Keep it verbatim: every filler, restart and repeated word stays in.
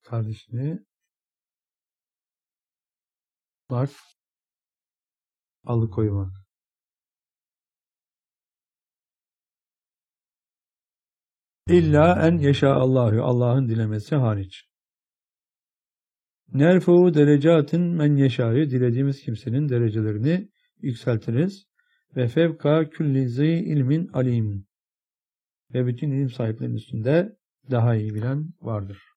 kardeşini bak alıkoymak. İlla en yeşâallâhu, Allah'ın dilemesi hariç. Nerfe'u derecatin men yeşâ'yı, dilediğimiz kimsenin derecelerini yükseltiriz. Ve fevka külli zî ilmin alim. Ve bütün ilim sahiplerinin üstünde daha iyi bilen vardır.